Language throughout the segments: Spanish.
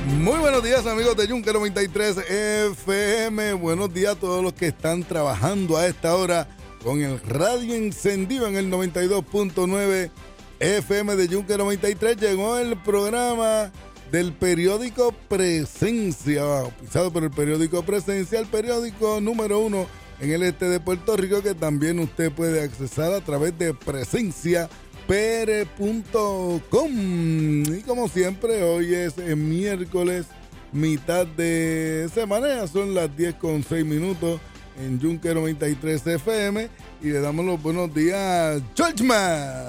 Muy buenos días, amigos de Yunque 93 FM. Buenos días a todos los que están trabajando a esta hora con el radio encendido en el 92.9 FM de Yunque 93. Llegó el programa del periódico Presencia, pisado por el periódico Presencia, el periódico número 1 en el este de Puerto Rico, que también usted puede accesar a través de presenciapr.com. Y como siempre, hoy es miércoles, mitad de semana, ya son las 10:06 en Yunque 93 FM, y le damos los buenos días, Georgeman.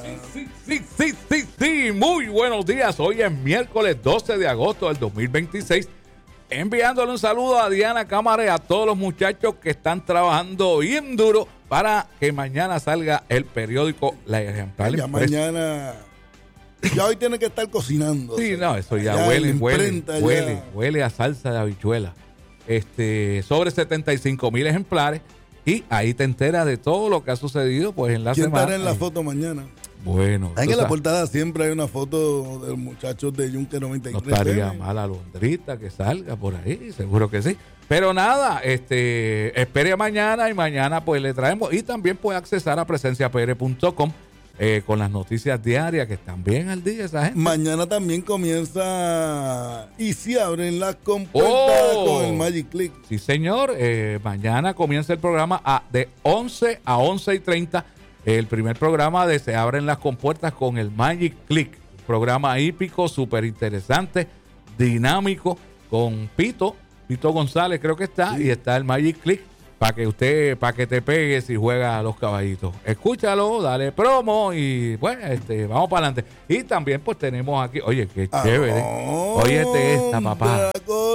Sí, muy buenos días. Hoy es miércoles 12 de agosto del 2026. Enviándole un saludo a Diana Cámara y a todos los muchachos que están trabajando bien duro para que mañana salga el periódico La Ejemplar. Ya mañana, ya hoy tiene que estar cocinando. Sí, no, eso ya huele a salsa de habichuela. Sobre 75,000 ejemplares, y ahí te enteras de todo lo que ha sucedido pues en la semana. ¿Quién estará en la foto mañana? Bueno, en la portada siempre hay una foto de los muchachos de Yunque 93. No estaría mal a Londrita que salga por ahí, seguro que sí. Pero nada, espere mañana, y mañana pues le traemos, y también puede accesar a presenciapr.com con las noticias diarias que están bien al día esa gente. Mañana también comienza y se abren las compuertas con el Magic Click. Sí, señor. Mañana comienza el programa de 11 a 11:30. El primer programa de Se Abren las Compuertas con el Magic Click. Un programa hípico, súper interesante, dinámico, con Pito González creo que está, sí. Y está el Magic Click para que te pegues y juegas a los caballitos. Escúchalo, dale promo y pues vamos para adelante. Y también pues tenemos aquí, oye, qué chévere. Óyete esta, papá.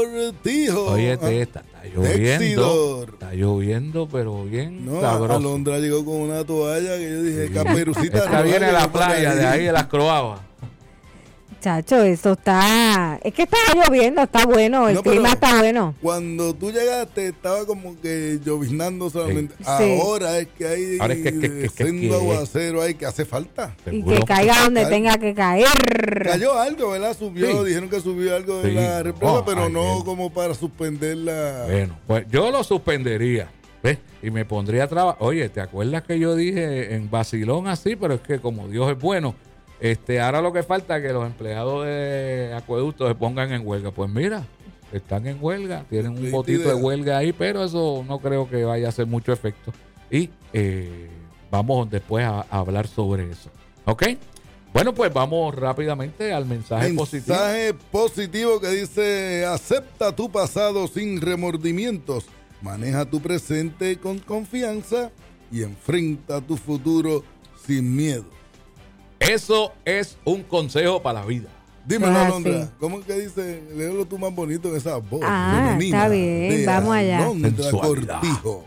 Óyete esta. Está lloviendo, pero bien sabroso. Alondra llegó con una toalla que yo dije, sí. Caperucita. Esta viene a la playa de ahí de las Croabas. Chacho, eso está... Es que está lloviendo, está bueno, el clima está bueno. Cuando tú llegaste estaba como que lloviznando solamente. Sí. Ahora es que hay sendo aguacero, hay que hace falta. Y que caiga donde tenga que caer. Cayó algo, ¿verdad? Subió, sí. Dijeron que subió algo de la represa, pero no como para suspenderla. Bueno, pues yo lo suspendería, ¿ves? Y me pondría a trabajar. Oye, ¿te acuerdas que yo dije en vacilón así? Pero es que como Dios es bueno... ahora lo que falta es que los empleados de acueductos se pongan en huelga. Pues mira, están en huelga, tienen un botito de huelga ahí, pero eso no creo que vaya a hacer mucho efecto. Y vamos después a hablar sobre eso. ¿Ok? Bueno, pues vamos rápidamente al mensaje positivo. Mensaje positivo que dice: acepta tu pasado sin remordimientos, maneja tu presente con confianza y enfrenta tu futuro sin miedo. Eso es un consejo para la vida. Dímelo, Alondra. Sí. ¿Cómo es que dice? Léelo tú más bonito en esa voz. Está bien. Vamos allá. Alondra Cortijo.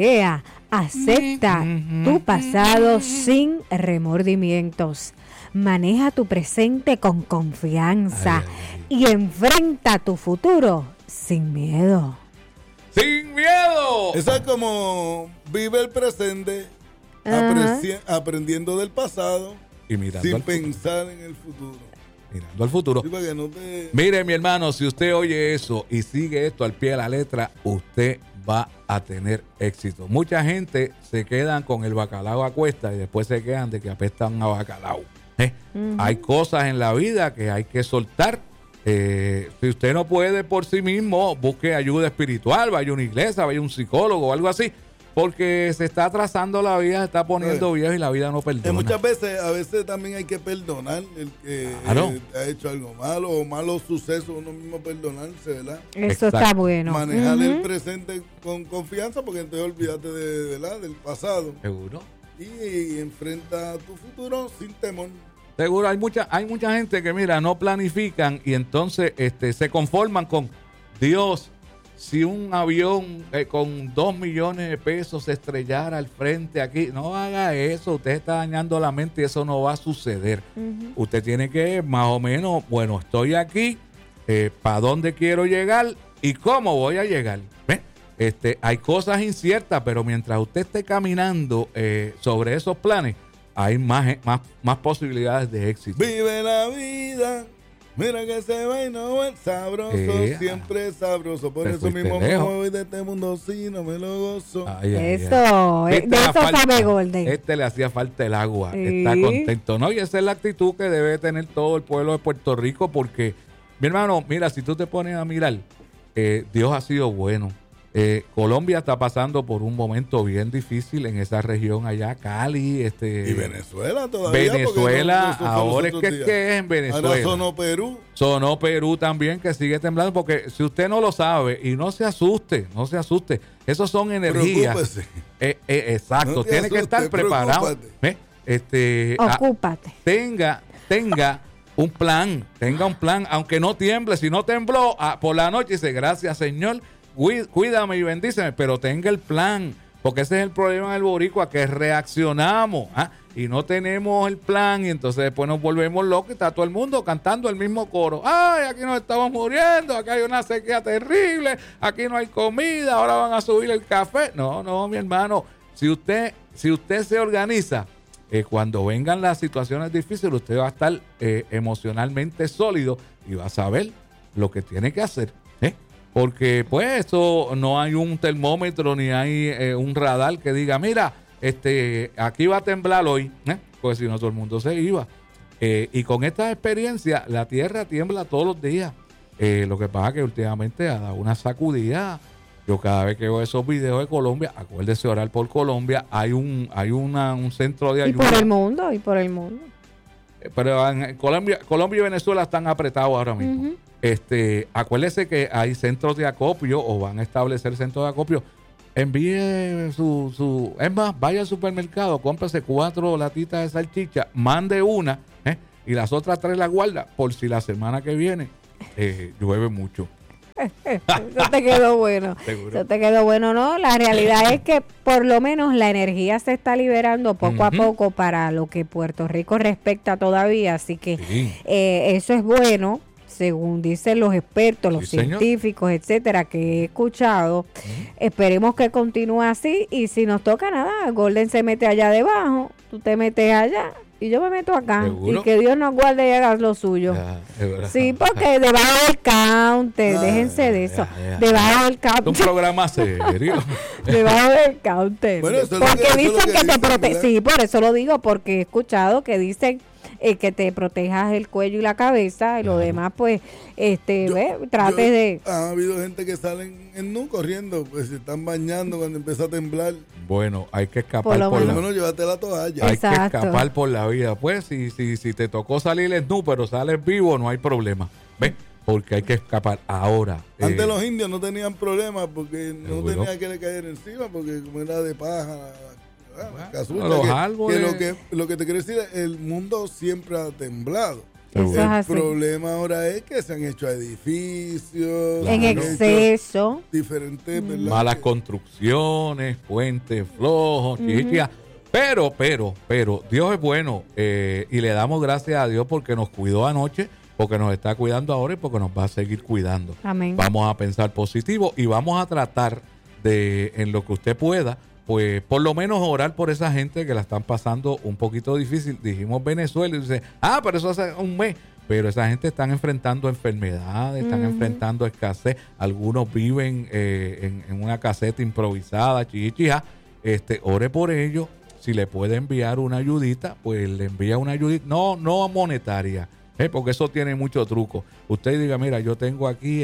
Acepta tu pasado sin remordimientos. Maneja tu presente con confianza. Y enfrenta tu futuro sin miedo. ¡Sin miedo! Eso es como vive el presente, aprendiendo del pasado. Y mirando sin pensar en el futuro. Mirando al futuro. Sí, para que no te... Mire, mi hermano, si usted oye eso y sigue esto al pie de la letra, usted va a tener éxito. Mucha gente se quedan con el bacalao a cuesta y después se quedan de que apestan a bacalao. Hay cosas en la vida que hay que soltar. Si usted no puede por sí mismo, busque ayuda espiritual, vaya a una iglesia, vaya a un psicólogo o algo así. Porque se está atrasando la vida, se está poniendo viejo y la vida no perdona. Muchas veces, a veces también hay que perdonar el que ha hecho algo malo o malos sucesos, uno mismo perdonarse, ¿verdad? Eso está bueno. Manejar el presente con confianza, porque entonces olvídate del pasado. Seguro. Y enfrenta tu futuro sin temor. Seguro, hay mucha gente que, mira, no planifican y entonces se conforman con Dios. Si un avión con 2 millones de pesos se estrellara al frente aquí, no haga eso. Usted está dañando la mente y eso no va a suceder. Usted tiene que, más o menos, bueno, estoy aquí, ¿para dónde quiero llegar y cómo voy a llegar? Hay cosas inciertas, pero mientras usted esté caminando sobre esos planes, hay más posibilidades de éxito. Vive la vida Mira que se va y no va, sabroso, siempre sabroso. Por eso mismo me voy de este mundo si no me lo gozo. Eso, de eso sabe Golden. Le hacía falta el agua, está contento, ¿no? Y esa es la actitud que debe tener todo el pueblo de Puerto Rico, porque, mi hermano, mira, si tú te pones a mirar, Dios ha sido bueno. Colombia está pasando por un momento bien difícil en esa región allá, Cali, y Venezuela todavía. Venezuela, ahora es que es en Venezuela. Ahora sonó Perú. Sonó Perú también, que sigue temblando, porque si usted no lo sabe, y no se asuste, esos son energías. Exacto, no tiene que estar preparado. Ocúpate. Tenga un plan, aunque no tiemble. Si no tembló por la noche, dice, gracias Señor, cuídame y bendíceme, pero tenga el plan, porque ese es el problema del boricua, que reaccionamos y no tenemos el plan, y entonces después nos volvemos locos y está todo el mundo cantando el mismo coro. Ay, aquí nos estamos muriendo, aquí hay una sequía terrible, aquí no hay comida, ahora van a subir el café. No, mi hermano, si usted se organiza, cuando vengan las situaciones difíciles, usted va a estar emocionalmente sólido y va a saber lo que tiene que hacer. Porque pues eso, no hay un termómetro ni hay un radar que diga, mira, aquí va a temblar hoy, pues si no todo el mundo se iba. Y con esta experiencia, la tierra tiembla todos los días. Lo que pasa es que últimamente ha dado una sacudida. Yo cada vez que veo esos videos de Colombia, acuérdese orar por Colombia, hay un centro de ayuda. Y por el mundo. Pero en Colombia y Venezuela están apretados ahora mismo. Uh-huh. Acuérdese que hay centros de acopio, o van a establecer centros de acopio. Envíe es más, vaya al supermercado, cómprase 4 latitas de salchicha, mande una, y las otras 3 las guarda por si la semana que viene llueve mucho. Eso te quedó bueno. Eso te quedó bueno, ¿no? La realidad es que por lo menos la energía se está liberando poco a poco para lo que Puerto Rico respecta todavía, así que eso es bueno, según dicen los expertos, los científicos, etcétera, que he escuchado. Esperemos que continúe así, y si nos toca nada, Golden se mete allá debajo, tú te metes allá y yo me meto acá. ¿Seguro? Y que Dios nos guarde y haga lo suyo. Sí, porque debajo del counter, déjense de eso. Debajo del counter. Un programa serio. Debajo del counter. Bueno, porque dicen que te protege. Sí, por eso lo digo, porque he escuchado que dicen que te protejas el cuello y la cabeza, y lo demás pues trates de... Ha habido gente que salen en nu corriendo, pues se están bañando cuando empieza a temblar. Bueno, hay que escapar por lo menos llévate la toalla. Hay que escapar por la vida. Pues si te tocó salir en nu, pero sales vivo, no hay problema. ¿Ves? Porque hay que escapar ahora. Antes los indios no tenían problemas porque no tenía que le caer encima, porque como era de paja, los árboles. Lo que te quiero decir es, el mundo siempre ha temblado. El problema ahora es que se han hecho edificios en exceso, diferentes malas construcciones, puentes flojos, chichas. Pero Dios es bueno, y le damos gracias a Dios porque nos cuidó anoche, porque nos está cuidando ahora y porque nos va a seguir cuidando. Amén. Vamos a pensar positivo y vamos a tratar de, en lo que usted pueda, pues por lo menos orar por esa gente que la están pasando un poquito difícil. Dijimos Venezuela y dice, pero eso hace un mes. Pero esa gente están enfrentando enfermedades, están enfrentando escasez. Algunos viven en una caseta improvisada, chichija. Ore por ellos. Si le puede enviar una ayudita, pues le envía una ayudita. No monetaria, porque eso tiene mucho truco. Usted diga, mira, yo tengo aquí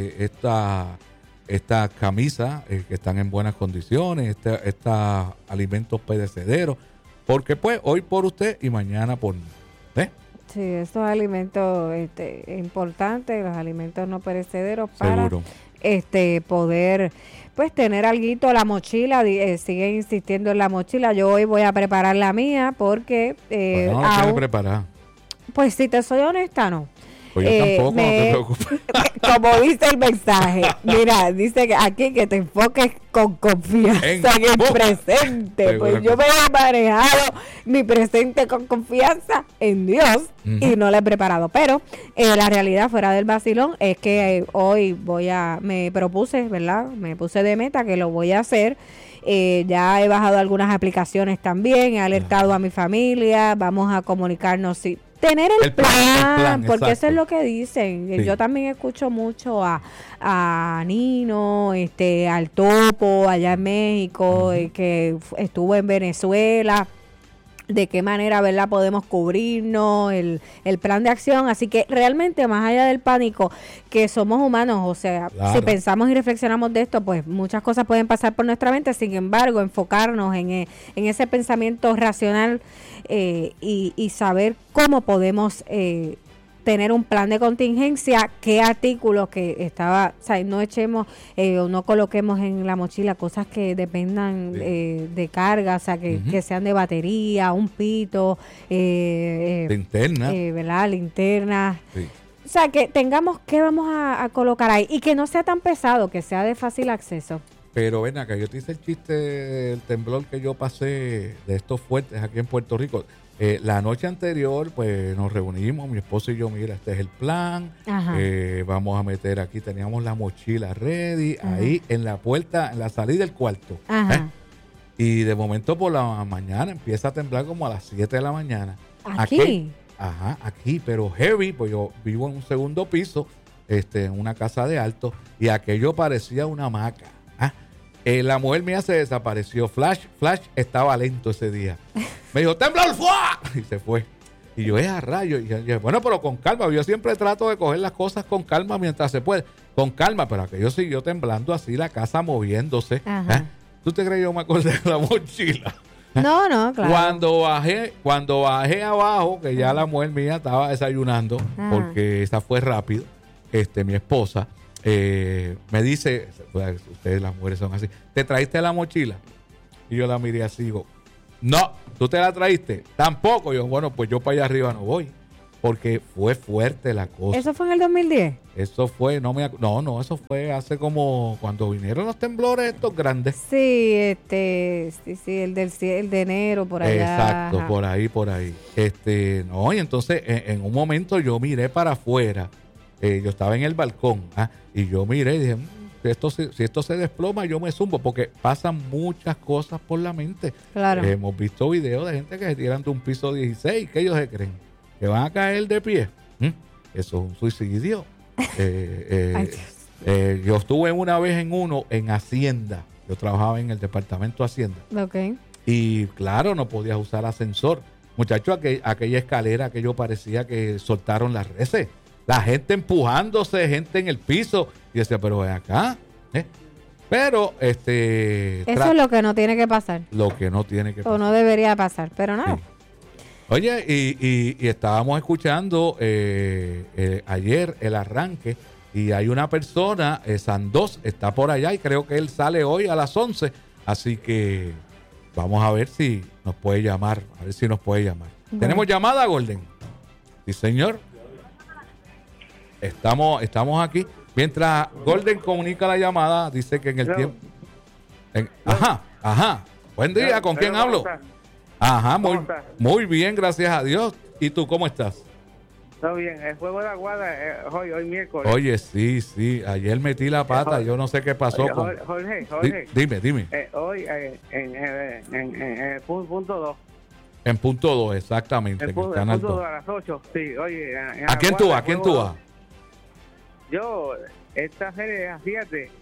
estas camisas que están en buenas condiciones, estos alimentos perecederos, porque pues hoy por usted y mañana por mí. Sí, estos alimentos importantes, los alimentos no perecederos, para poder pues tener alguito. La mochila, sigue insistiendo en la mochila. Yo hoy voy a preparar la mía porque no tiene preparada. Pues si te soy honesta, no. Pues yo tampoco, no te preocupes. Como dice el mensaje, mira, dice que aquí que te enfoques con confianza en el presente. Pues yo me he manejado mi presente con confianza en Dios y no lo he preparado. Pero la realidad fuera del vacilón es que hoy me propuse, ¿verdad? Me puse de meta que lo voy a hacer. Ya he bajado algunas aplicaciones también, he alertado a mi familia, vamos a comunicarnos tener el plan, porque exacto. eso es lo que dicen. Sí. Yo también escucho mucho a Nino, al Topo allá en México, que estuvo en Venezuela, de qué manera, ¿verdad?, podemos cubrirnos, el plan de acción. Así que realmente, más allá del pánico, que somos humanos, o sea, Claro. si pensamos y reflexionamos de esto, pues muchas cosas pueden pasar por nuestra mente. Sin embargo, enfocarnos en ese pensamiento racional y saber cómo podemos tener un plan de contingencia, qué artículos o sea, no echemos o no coloquemos en la mochila cosas que dependan de carga, o sea, que sean de batería, un pito, Linterna. ¿verdad? Linternas. Sí. O sea, que tengamos qué vamos a colocar ahí y que no sea tan pesado, que sea de fácil acceso. Pero ven acá, yo te hice el chiste del temblor que yo pasé de estos fuertes aquí en Puerto Rico. La noche anterior, pues nos reunimos, mi esposo y yo, mira, este es el plan, vamos a meter aquí, teníamos la mochila ready, ahí en la puerta, en la salida del cuarto. Y de momento por la mañana empieza a temblar como a las 7 de la mañana. ¿Aquí? Aquí, pero heavy, pues yo vivo en un segundo piso, en una casa de alto, y aquello parecía una hamaca. La mujer mía se desapareció. Flash estaba lento ese día. Me dijo, ¡temblor! ¡Fua! Y se fue. Y yo, a rayo. Y yo, bueno, pero con calma. Yo siempre trato de coger las cosas con calma mientras se puede. Con calma, pero aquello siguió temblando así, la casa moviéndose. ¿Tú te crees que yo me acordé de la mochila? No, claro. Cuando bajé abajo, que ya la mujer mía estaba desayunando, porque esa fue rápido, mi esposa, me dice, ustedes las mujeres son así, ¿te trajiste la mochila? Y yo la miré así, digo, no, ¿tú te la trajiste? Tampoco. Yo, bueno, pues yo para allá arriba no voy, porque fue fuerte la cosa. ¿Eso fue en el 2010? Eso fue, no, eso fue hace como cuando vinieron los temblores estos grandes. Sí, sí, el de enero, por allá. Exacto, por ahí. No, y entonces en un momento yo miré para afuera, yo estaba en el balcón, y yo miré y dije, si esto se desploma, yo me zumbo, porque pasan muchas cosas por la mente. Claro. Hemos visto videos de gente que se tiran de un piso 16, que ellos se creen que van a caer de pie. Eso es un suicidio. Yo estuve una vez en Hacienda. Yo trabajaba en el departamento de Hacienda. Okay. Y claro, no podías usar ascensor. Muchachos, aquella escalera, aquello parecía que soltaron las reses. La gente empujándose, gente en el piso. Y decía, pero ven acá. Pero, eso es lo que no tiene que pasar. Lo que no tiene que pasar. O no debería pasar, pero no. Sí. Oye, y estábamos escuchando ayer el arranque, y hay una persona, Sandos, está por allá, y creo que él sale hoy a las 11. Así que vamos a ver si nos puede llamar. Bueno. ¿Tenemos llamada, Golden? Sí, señor. Estamos aquí. Mientras Golden comunica la llamada, dice que en el tiempo... Ajá. Buen día, ¿con quién hablo? Ajá, muy bien, gracias a Dios. ¿Y tú cómo estás? Todo bien, el juego de Aguada hoy miércoles. Oye, sí, ayer metí la pata, yo no sé qué pasó. Jorge. Dime. Hoy en punto 2. En punto 2, exactamente. En punto 2 a las 8, sí, oye. ¿A quién tú vas? Yo, esta serie es a 7.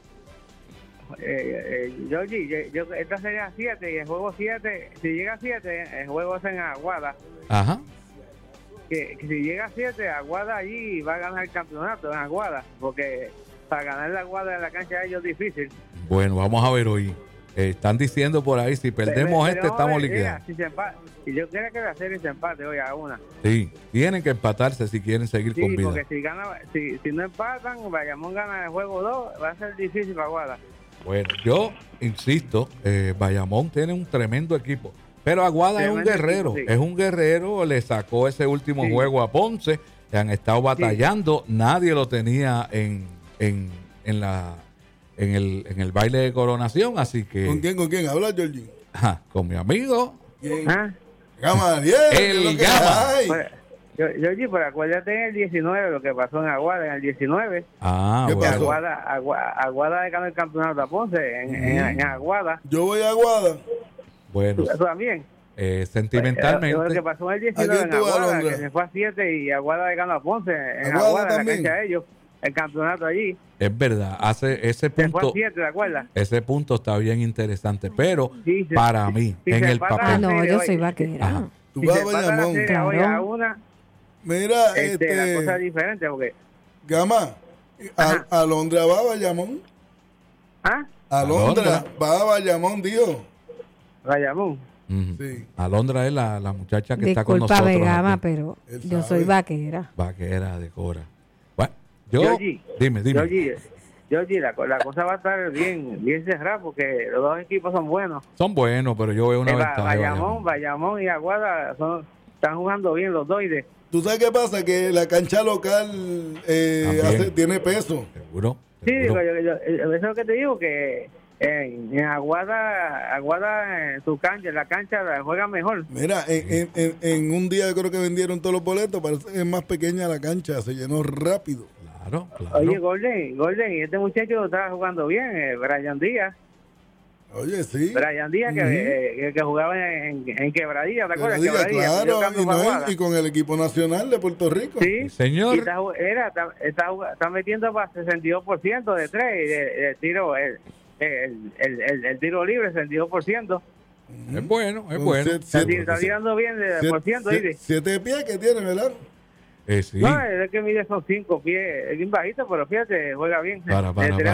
Yo esta serie es a 7 y el juego 7, si llega a 7, el juego es en Aguada. Ajá. Que si llega a 7, Aguada allí va a ganar el campeonato en Aguada, porque para ganar la Aguada en la cancha de ellos es difícil. Bueno, vamos a ver hoy. Están diciendo por ahí, si perdemos estamos liquidados. Si yo quiero que la serie se empate hoy a 1. Sí, tienen que empatarse si quieren seguir con vida. Porque si no empatan, Bayamón gana el juego 2, va a ser difícil para Aguada. Bueno, yo insisto, Bayamón tiene un tremendo equipo. Pero Aguada es un guerrero, sí. Es un guerrero, le sacó ese último juego a Ponce, que han estado batallando, nadie lo tenía en el baile de coronación, así que... ¿Con quién? ¿Habla, Georgie? Con mi amigo. ¿Quién? Gama, el Gama. Georgie, pero acuérdate en el 19 lo que pasó en Aguada, en el 19. ¿Qué pasó? Aguada ganó el campeonato a Ponce, en Aguada. Yo voy a Aguada. Bueno. ¿Tú también? sentimentalmente. Lo que pasó en el 19 en Aguada, que se fue a 7 y Aguada le ganó a Ponce en Aguada, en la cancha de ellos, el campeonato allí. Es verdad, hace ese punto. Se fue a 7, ¿te acuerdas? Ese punto está bien interesante, pero para mí, en el papel. No, yo soy vaquera. Tú vas a Bayamón. Mira, la cosa es diferente porque. Gama, Alondra va a Bayamón. ¿Ah? Alondra va a Bayamón, Dios. Bayamón. Sí. Alondra es la muchacha que está con nosotros. Disculpa, Gama, pero yo soy vaquera. Vaquera de Cora. Bueno, dime. Georgie, la cosa va a estar bien cerrada porque los dos equipos son buenos. Son buenos, pero yo veo una ventaja. Bayamón y Aguada están jugando bien los dos. ¿Tú sabes qué pasa? Que la cancha local tiene peso. Seguro. Sí, eso es lo que te digo, que en Aguada en su cancha, la cancha la juega mejor. Mira, en un día yo creo que vendieron todos los boletos, parece que es más pequeña la cancha, se llenó rápido. Claro. Oye, Golden, y este muchacho estaba jugando bien, Brian Díaz. Oye, sí. Brian Díaz, que jugaba en Quebradilla, ¿te acuerdas? Quebradilla, claro, y con el equipo nacional de Puerto Rico. Sí, señor. Y está metiendo para 62% de 3 de tiro, el tiro libre, 62%. Es bueno. Está tirando bien de por ciento. 7 pies que tiene, ¿verdad? Sí. No, es que mide son 5 pies, es bien bajito, pero fíjate, juega bien. Para.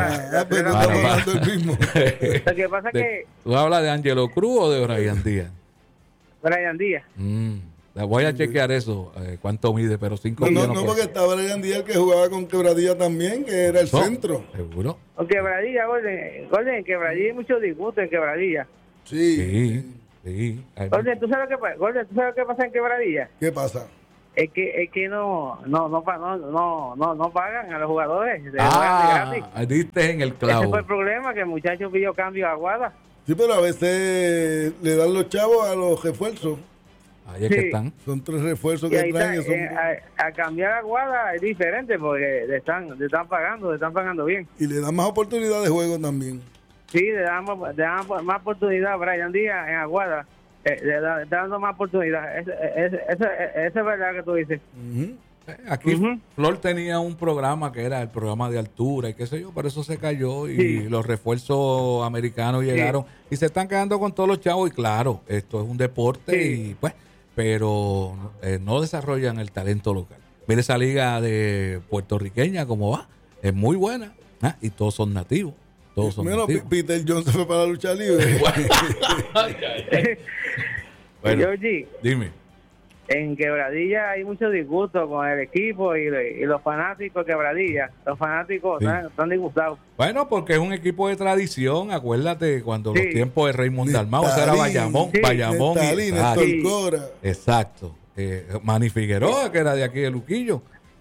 El mismo. Lo que pasa es que... ¿Tú hablas de Angelo Cruz o de Brian Díaz? Brian Díaz. Voy a chequear eso, cuánto mide, pero 5 pies. No, porque está Brian Díaz que jugaba con Quebradilla también, que era el centro. ¿Seguro? Con Quebradilla, Golden, en Quebradilla hay mucho disgusto en Quebradilla. Sí. Golden, ¿tú sabes lo que pasa en Quebradilla? ¿Qué pasa? Es que no pagan a los jugadores. Diste en el clavo. Ese fue el problema, que el muchacho pidió cambio a Aguada. Sí, pero a veces le dan los chavos a los refuerzos. Ahí es que están. Son 3 refuerzos que traen. A cambiar a Aguada es diferente porque le están pagando bien. Y le dan más oportunidad de juego también. Sí, le dan más oportunidad a Brian Díaz en Aguada. Le está dando más oportunidad. Eso es verdad que tú dices. Aquí Flor tenía un programa que era el programa de altura y qué sé yo, por eso se cayó y los refuerzos americanos llegaron y se están quedando con todos los chavos. Y claro, esto es un deporte y pues, pero no desarrollan el talento local. Mira esa liga de puertorriqueña cómo va, es muy buena y todos son nativos. Peter Jones se fue para la lucha libre. Bueno, Georgie, dime. En Quebradilla hay mucho disgusto con el equipo y los fanáticos de Quebradilla. Los fanáticos están disgustados. Bueno, porque es un equipo de tradición. Acuérdate cuando los tiempos de Raymond Dalmau era Bayamón. Exacto. Manny Figueroa, que era de aquí de Luquillo.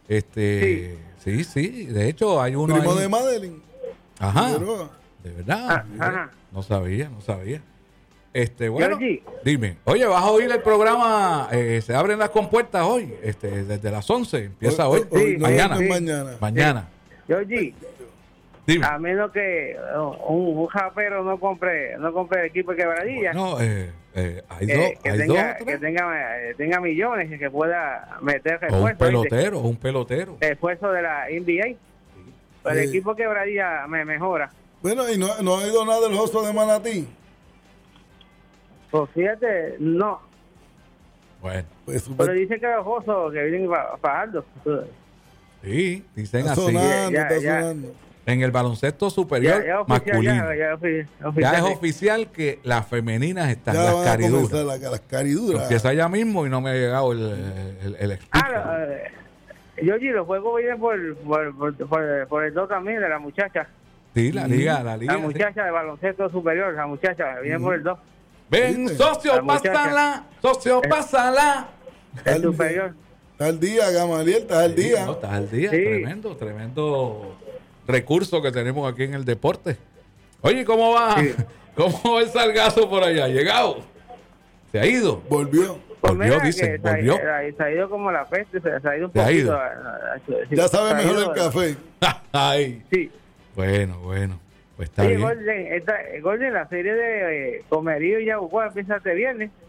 Sí. De hecho, hay uno primo ahí. de Madeline. Ajá. Figueroa. De verdad. Ajá. No sabía. Bueno, Georgie, dime. Oye, vas a oír el programa. Se abren las compuertas hoy. Desde las 11. Empieza hoy. Mañana. Georgie, dime. a menos que un japero no compre el equipo de Quebradilla. No, hay dos. Que tenga millones que pueda meter refuerzo. Un pelotero. Esfuerzo de la NBA. El equipo Quebradilla me mejora. Bueno, y no ha ido nada del Oso de Manatí. Pues fíjate, no. Bueno. Pues, pero dicen que los osos que vienen para Aldo. Sí, dicen está así. Sonando. En el baloncesto superior masculino. Ya es oficial que las femeninas están ya las cariduras. Las cariduras. Empieza ya mismo y no me ha llegado el Georgie, los juegos vienen por el 2 también de la muchacha. Sí, la liga. La muchacha de baloncesto superior, la muchacha viene por el 2. Ven, socio, pásala. El superior. Está al día, Gamaliel, está al día. Estás al día, tremendo recurso que tenemos aquí en el deporte. Oye, ¿cómo va? Sí. ¿Cómo va el Sargazo por allá? ¿Llegado? ¿Se ha ido? Volvió. Volvió, dicen, volvió. Se ha ido como la peste, se ha ido un poquito. Ya sabe mejor el café. Ay. Sí. Bueno. Pues está bien. Golden, la serie de Comerío y Yabucoa empieza este viernes.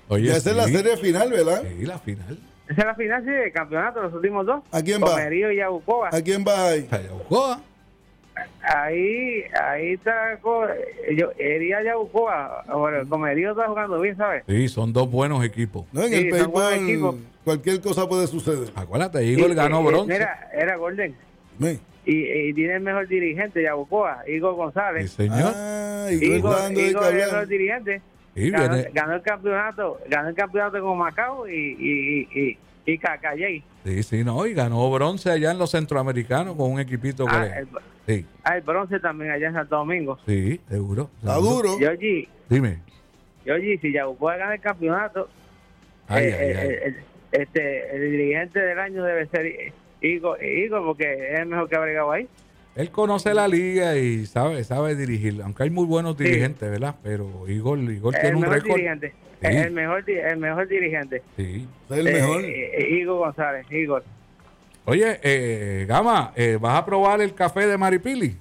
Oye, ya esa es la serie final, ¿verdad? Sí, la final. Esa es la final, sí, del campeonato, los últimos dos. ¿A quién va? Comerío y Yabucoa. ¿A quién va ahí? Yabucoa. Ahí está, yo iría a Yabucoa. Ahora, el Comerío está jugando bien, ¿sabes? Sí, son dos buenos equipos. No, en Sí, el son buenos béisbol equipos. cualquier cosa puede suceder. Acuérdate, Igor ganó bronce. Mira, era Golden. Sí. Y tiene el mejor dirigente, Yabucoa, Igor Sí, González. señor. Ah, Igor Igor dando de es el mejor cablar. dirigente. Sí, Ganó, viene- ganó el campeonato con Macao y Cacayey. Sí, no, y ganó bronce allá en los centroamericanos con un equipito que sí, El bronce también allá en Santo Domingo. sí, seguro. Está duro. Yogi, Dime. si Yabucoa gana el campeonato, Ay, el dirigente del año debe ser Igor, porque es el mejor que ha bregado ahí. Él conoce la liga y sabe dirigir, aunque hay muy buenos dirigentes, ¿verdad? Pero Igor tiene El un mejor récord. dirigente. Sí. El mejor dirigente. Sí. Es el mejor. Igor González, Igor. Oye, Gama, ¿vas a probar el café de Maripili?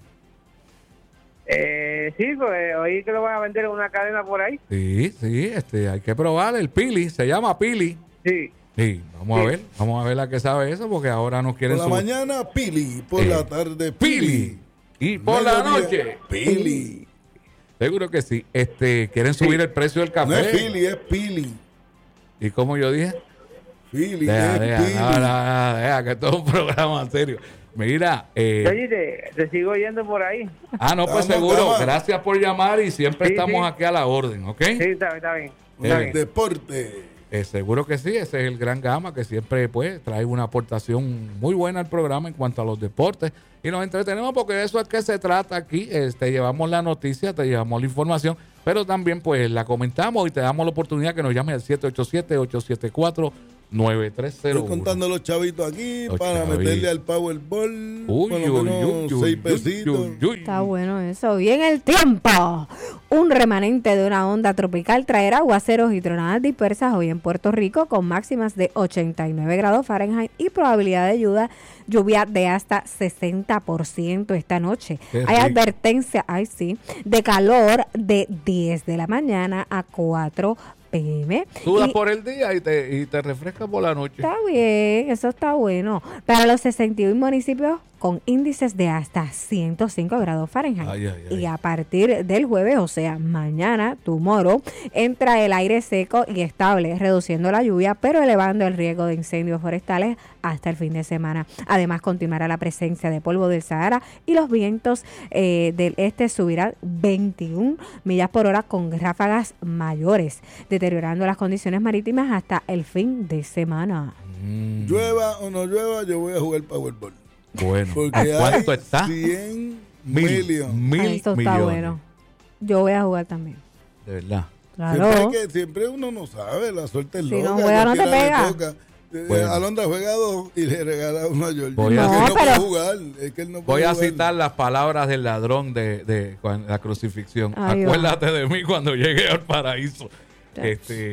Sí, pues oí que lo van a vender en una cadena por ahí. Sí, hay que probar el Pili, se llama Pili. Sí. Sí, vamos a ver la que sabe eso, porque ahora nos Por quieren la mañana, Pili. Por Eh, la tarde, Pili. Y por la Mediodía, noche, Pili. Seguro que sí. Quieren subir el precio del No es café. Pili, es Pili. ¿Y como yo dije? Pili, Deja, es Pili. deja, que esto es un programa serio. Mira, Oye, te sigo yendo por ahí. pues Vamos, seguro. vamos. Gracias por llamar y siempre Sí, estamos sí. aquí a la orden, ¿ok? Sí, está bien. Está bien. Deporte. Seguro que sí, ese es el gran Gama que siempre pues trae una aportación muy buena al programa en cuanto a los deportes y nos entretenemos porque de eso es que se trata aquí. Te llevamos la noticia, te llevamos la información, pero también pues la comentamos y te damos la oportunidad que nos llames al 787-874-9301. Estoy contando los chavitos aquí Los para chavitos. meterle al Powerball. Uy, por lo menos 6 pesitos. Está bueno eso. Bien el tiempo. Un remanente de una onda tropical traerá aguaceros y tronadas dispersas hoy en Puerto Rico con máximas de 89 grados Fahrenheit y probabilidad de lluvia de hasta 60% esta noche. Qué Hay rico. advertencia, de calor de 10 de la mañana a 4 p.m. Sudas Y- por el día y te refrescas por la noche. Está bien, eso está bueno. Para los 61 municipios con índices de hasta 105 grados Fahrenheit. Ay. Y a partir del jueves, o sea, mañana, tomorrow, entra el aire seco y estable, reduciendo la lluvia, pero elevando el riesgo de incendios forestales hasta el fin de semana. Además, continuará la presencia de polvo del Sahara y los vientos del este subirán 21 millas por hora con ráfagas mayores, deteriorando las condiciones marítimas hasta el fin de semana. Llueva o no llueva, yo voy a jugar Powerball. Bueno, Porque ¿a cuánto hay está? 100 Mil millones. Eso está millones. bueno. Yo voy a jugar también. De verdad. Claro. Siempre uno no sabe, la suerte es Si loca. no juega, no te cualquiera le pega. toca. Bueno. Alondra juega 2 y le regala uno a George. Voy a- Es que No, no puede pero- jugar. Es que él no Voy puede a jugar. citar las palabras del ladrón de la crucifixión. Ay, Acuérdate de mí cuando llegue al paraíso. Ya.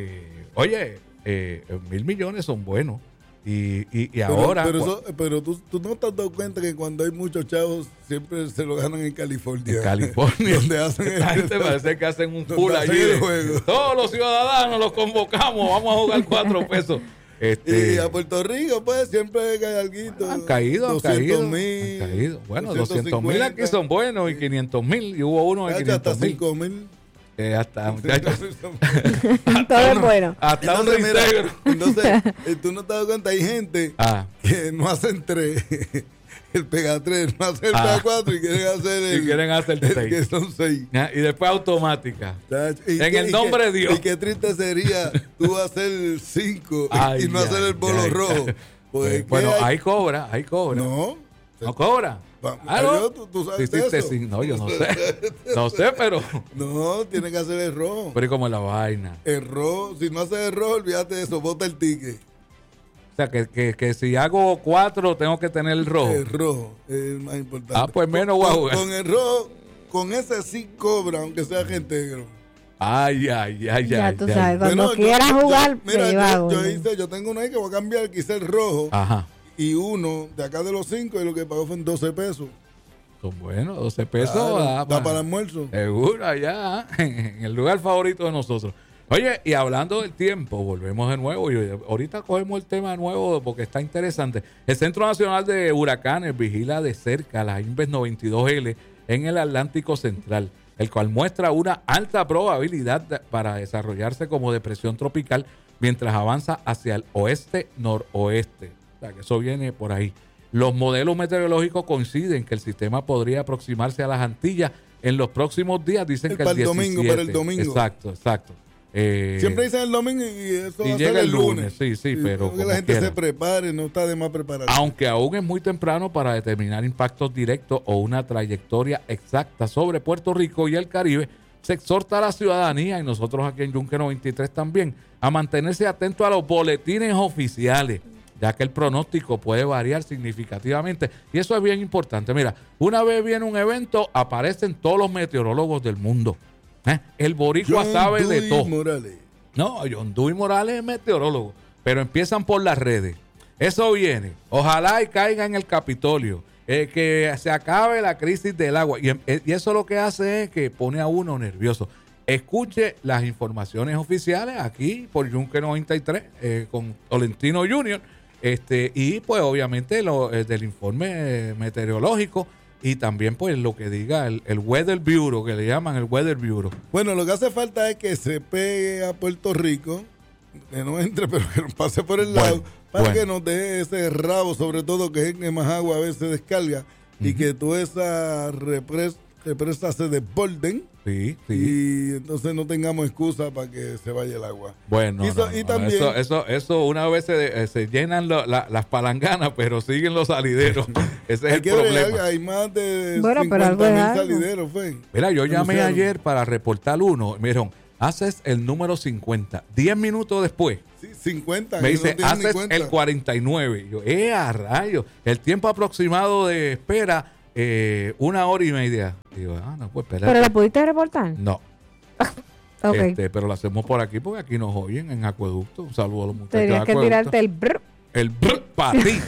Oye, 1.000 millones son buenos. Y Pero, ahora... pero tú no te has dado cuenta que cuando hay muchos chavos siempre se lo ganan en California. en California, Donde hacen esta gente parece que hacen un donde pool hacen allí. el de- juego. Todos los ciudadanos los convocamos. Vamos a jugar 4 pesos. Y a Puerto Rico, pues, siempre cae alguito. Han caído. 200,000. Han caído. Bueno, 200,000 aquí son buenos y 500,000. Y hubo uno de Hasta 500,000. 5,000. Hasta, muchachos, Todo es bueno. hasta un Entonces, mira, reintegro. entonces, tú no te das cuenta, hay gente Ah, que no hacen 3, el pega 3, no hacen el Ah. pega 4 y quieren hacer Y quieren hacer el seis. que son 6. y después automática. En el nombre de Dios. Y qué triste sería tú hacer 5 Ay, y no hacer el bolo ay, rojo. ay. Porque Bueno, ¿qué hay? ahí cobra. No. ¿No cobra? Ay, ¿no? tú sabes Sí, de sí, eso. sí. No, yo no sé. No sé, pero... No, tiene que hacer el rojo. Pero ¿y cómo es la vaina? El rojo, si no haces el rojo, olvídate de eso, bota el ticket. O sea, que si hago 4 tengo que tener el rojo. El rojo es el más importante. Ah, pues menos voy a jugar. Con el rojo, con ese sí cobra, aunque sea reintegro. Ay. Ya tú ay. sabes, cuando Bueno, quieras jugar, mira, me lleva a yo tengo uno ahí que voy a cambiar, quise el rojo. Ajá. Y uno de acá de los 5 y lo que pagó fue en 12 pesos. Son buenos, 12 pesos. Claro, da da para el almuerzo. Seguro, allá, en el lugar favorito de nosotros. Oye, y hablando del tiempo, volvemos de nuevo y ahorita cogemos el tema nuevo porque está interesante. El Centro Nacional de Huracanes vigila de cerca la Inves 92L en el Atlántico Central, el cual muestra una alta probabilidad para desarrollarse como depresión tropical mientras avanza hacia el oeste-noroeste. O sea, que eso viene por ahí. Los modelos meteorológicos coinciden que el sistema podría aproximarse a las Antillas en los próximos días. Dicen que el 17. Para el domingo. Exacto. Siempre dicen el domingo y eso y va a llega ser el lunes. Sí, pero que la gente se prepare, no está de más prepararse. Aunque aún es muy temprano para determinar impactos directos o una trayectoria exacta sobre Puerto Rico y el Caribe, se exhorta a la ciudadanía, y nosotros aquí en Yunque 93 también, a mantenerse atentos a los boletines oficiales, ya que el pronóstico puede variar significativamente. Y eso es bien importante. Mira, una vez viene un evento, aparecen todos los meteorólogos del mundo. El boricua sabe de todo. Morales. No, John Dewey Morales es meteorólogo, pero empiezan por las redes. Eso viene. Ojalá y caiga en el Capitolio. Que se acabe la crisis del agua. Y eso lo que hace es que pone a uno nervioso. Escuche las informaciones oficiales aquí por Yunque 93 con Tolentino Jr. Y pues obviamente del informe meteorológico. Y también, pues, lo que diga el Weather Bureau, que le llaman el Weather Bureau. Bueno, lo que hace falta es que se pegue a Puerto Rico, que no entre, pero que no pase por el lado, para que nos deje ese rabo, sobre todo que en más agua a veces descarga, y que toda esa represa se desborden. Sí. Y entonces no tengamos excusa para que se vaya el agua. Bueno, y también, eso una vez se llenan las palanganas, pero siguen los salideros. Ese es el problema. Hay más de 50,000 salideros. Mira, yo llamé ayer para reportar uno. Miren, haces el número 50. 10 minutos después. Sí, 50. Me dice, haces el 49. Y yo, a rayos. El tiempo aproximado de espera, 1 hora y media. Digo, no puedo esperar. ¿Pero lo pudiste reportar? No. Okay. Pero lo hacemos por aquí porque aquí nos oyen en Acueducto. Un saludo a los muchachos. Tenías que tirarte el brr. El brr para ti.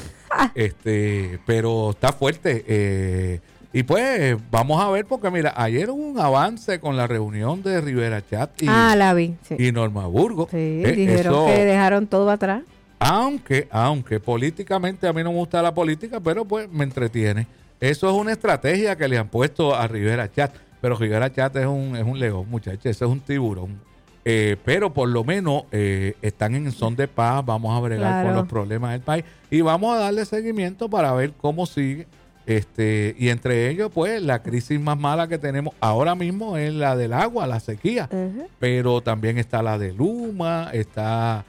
Pero está fuerte. Y pues vamos a ver porque mira, ayer hubo un avance con la reunión de Rivera Chat la vi, sí. Y Norma Burgos. Sí, dijeron que dejaron todo atrás. Aunque políticamente a mí no me gusta la política, pero pues me entretiene. Eso es una estrategia que le han puesto a Rivera Chat. Pero Rivera Chat es un león, muchachos. Ese es un tiburón. Pero por lo menos están en son de paz. Vamos a bregar con los problemas del país. Y vamos a darle seguimiento para ver cómo sigue. Y entre ellos, pues, la crisis más mala que tenemos ahora mismo es la del agua, la sequía. Pero también está la de Luma, está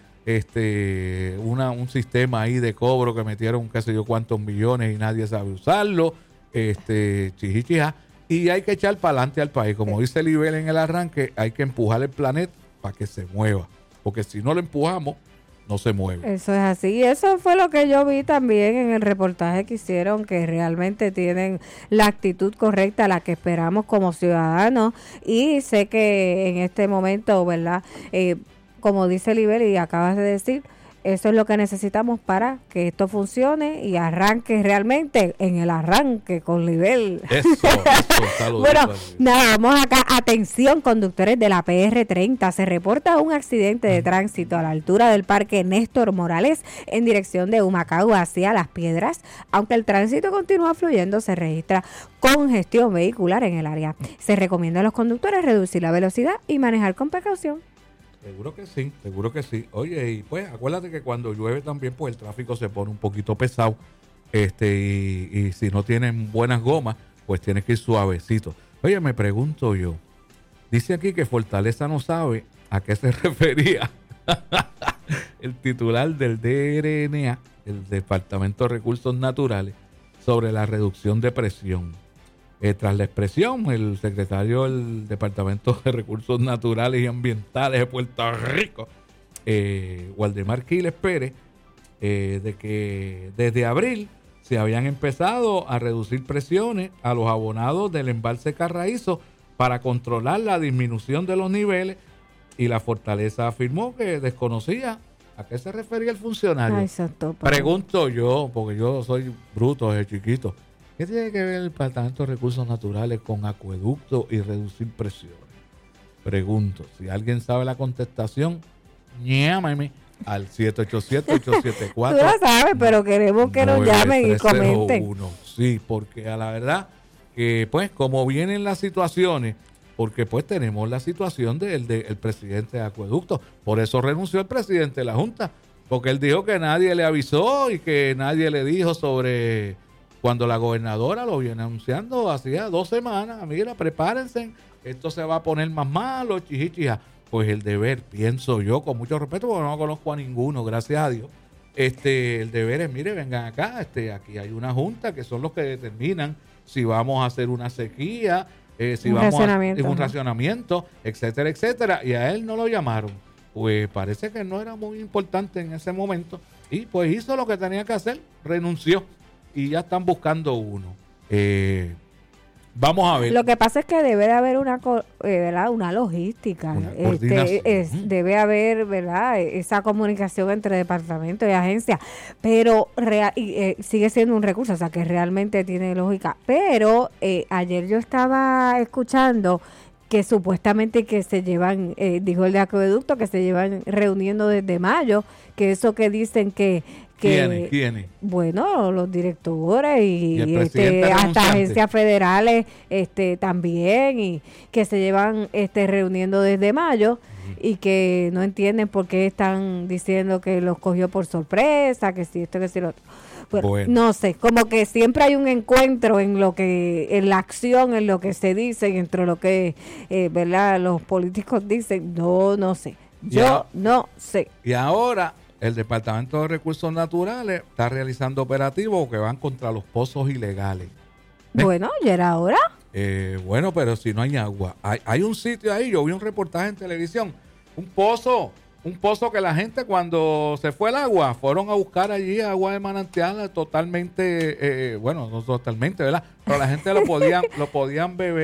un sistema ahí de cobro que metieron qué sé yo cuántos millones y nadie sabe usarlo, chichichija, y hay que echar para adelante al país, como dice Libel en el arranque, hay que empujar el planeta para que se mueva, porque si no lo empujamos no se mueve. Eso es así, y eso fue lo que yo vi también en el reportaje que hicieron, que realmente tienen la actitud correcta, la que esperamos como ciudadanos, y sé que en este momento, ¿verdad?, como dice Libel y acabas de decir, eso es lo que necesitamos para que esto funcione y arranque realmente en el arranque con Libel. Eso, saludito. Bueno, nada, vamos acá. Atención, conductores de la PR30. Se reporta un accidente de tránsito a la altura del Parque Néstor Morales en dirección de Humacao hacia Las Piedras. Aunque el tránsito continúa fluyendo, se registra congestión vehicular en el área. Se recomienda a los conductores reducir la velocidad y manejar con precaución. Seguro que sí. Oye, y pues acuérdate que cuando llueve también pues el tráfico se pone un poquito pesado. Y si no tienen buenas gomas, pues tienes que ir suavecito. Oye, me pregunto yo, dice aquí que Fortaleza no sabe a qué se refería el titular del DRNA, el Departamento de Recursos Naturales, sobre la reducción de presión. Tras la expresión, el secretario del Departamento de Recursos Naturales y Ambientales de Puerto Rico, Waldemar Quiles Pérez, de que desde abril se habían empezado a reducir presiones a los abonados del embalse Carraízo para controlar la disminución de los niveles, y la Fortaleza afirmó que desconocía a qué se refería el funcionario. Ay, santo, pregunto yo, porque yo soy bruto desde chiquito, ¿qué tiene que ver el Departamento de Recursos Naturales con acueductos y reducir presiones? Pregunto, si alguien sabe la contestación, llámame al 787-874. Tú lo sabes, pero queremos que nos llamen y comenten. Sí, porque a la verdad que pues como vienen las situaciones, porque pues tenemos la situación del presidente de Acueducto, por eso renunció el presidente de la Junta, porque él dijo que nadie le avisó y que nadie le dijo sobre cuando la gobernadora lo viene anunciando hacía 2 semanas. Mira, prepárense, esto se va a poner más malo, chichichija. Pues el deber, pienso yo, con mucho respeto, porque no conozco a ninguno, gracias a Dios. El deber es, mire, vengan acá, aquí hay una junta que son los que determinan si vamos a hacer una sequía, si vamos a hacer un racionamiento, etcétera, etcétera. Y a él no lo llamaron. Pues parece que no era muy importante en ese momento. Y pues hizo lo que tenía que hacer, renunció. Y ya están buscando uno. Vamos a ver. Lo que pasa es que debe de haber una logística. Debe haber, ¿verdad?, esa comunicación entre departamentos y agencias. Pero sigue siendo un recurso, o sea, que realmente tiene lógica. Pero ayer yo estaba escuchando que supuestamente que se llevan, dijo el de Acueducto, que se llevan reuniendo desde mayo, que eso que dicen que ¿Quiénes? Bueno, los directores y hasta agencias federales también, y que se llevan reuniendo desde mayo y que no entienden por qué están diciendo que los cogió por sorpresa, que si esto, que si lo otro. Bueno, no sé, como que siempre hay un encuentro en la acción, en lo que se dice, entre lo que ¿verdad?, los políticos dicen. No sé. Yo no sé. Y ahora el Departamento de Recursos Naturales está realizando operativos que van contra los pozos ilegales. Bueno, ¿ya era hora? Bueno, pero si no hay agua. Hay un sitio ahí, yo vi un reportaje en televisión, un pozo que la gente cuando se fue el agua, fueron a buscar allí agua de manantial totalmente, no totalmente, ¿verdad? Pero la gente lo podían beber.